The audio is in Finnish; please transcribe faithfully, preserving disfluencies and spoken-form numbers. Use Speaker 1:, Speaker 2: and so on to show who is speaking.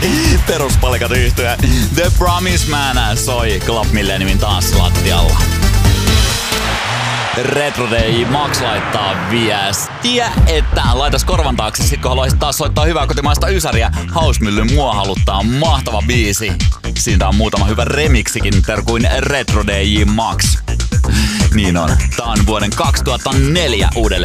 Speaker 1: Peruspalikat yhtyä. The Promise Man soi Club Milleniumin tanssilattialla. Retro D J Max laittaa viestiä, että laitas korvan taakse sit kun haluaisit taas soittaa hyvää kotimaista ysäriä. Hausmyllyn mua haluttaa mahtava biisi. Siitä on muutama hyvä remiksikin terkuin Retro D J Max. Niin on. Tää on vuoden kaksituhattaneljä uudelleen